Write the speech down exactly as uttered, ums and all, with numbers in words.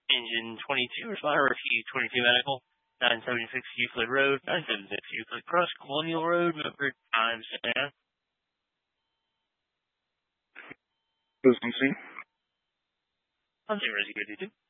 Engine twenty-two, responder R T twenty-two medical, nine seventy-six Euclid Road, nine seventy-six Euclid Cross, Colonial Road, Milford, time, stand. Who's on scene? I'm zero zero two.